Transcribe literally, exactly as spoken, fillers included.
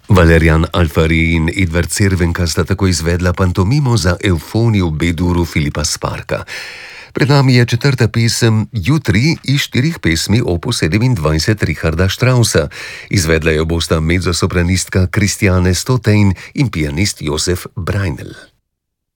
Valerijan Alfari in Edvard Cervenka sta tako izvedla pantomimo za Evfonij v B-duru Filipa Sparka. Pred nami je četrta pesem Jutri iz štirih pesmi opus sedemindvajset Richarda Straussa. Izvedla jo bosta mezzosopranistka Christiane Stotein in pianist Josef Breinl.